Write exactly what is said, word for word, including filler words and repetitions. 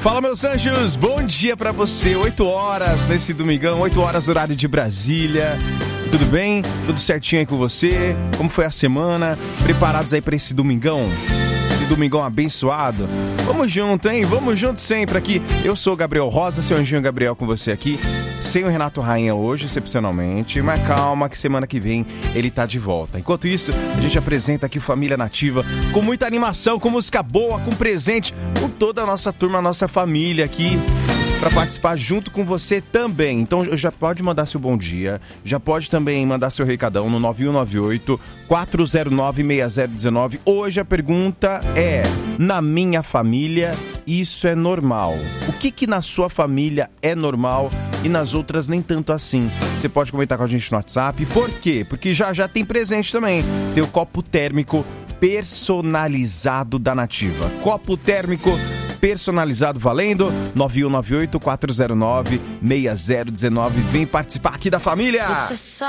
Fala, meus anjos, bom dia pra você. oito horas nesse domingão, oito horas horário de Brasília. Tudo bem? Tudo certinho aí com você? Como foi a semana? Preparados aí pra esse domingão? Esse domingão abençoado? Vamos junto, hein? Vamos junto sempre aqui. Eu sou o Gabriel Rosa, seu anjinho Gabriel com você aqui. Sem o Renato Rainha hoje, excepcionalmente. Mas calma que semana que vem ele tá de volta. Enquanto isso, a gente apresenta aqui Família Nativa com muita animação, com música boa, com presente, com toda a nossa turma, a nossa família aqui para participar junto com você também. Então já pode mandar seu bom dia, já pode também mandar seu recadão no nove um nove oito, quatro zero nove, seis zero um nove. Hoje a pergunta é: na minha família isso é normal? O que que na sua família é normal e nas outras nem tanto assim? Você pode comentar com a gente no WhatsApp. Por quê? Porque já já tem presente também. Tem o copo térmico personalizado da Nativa. Copo térmico personalizado valendo nove um nove oito, quatro zero nove, seis zero um nove. Vem participar aqui da família!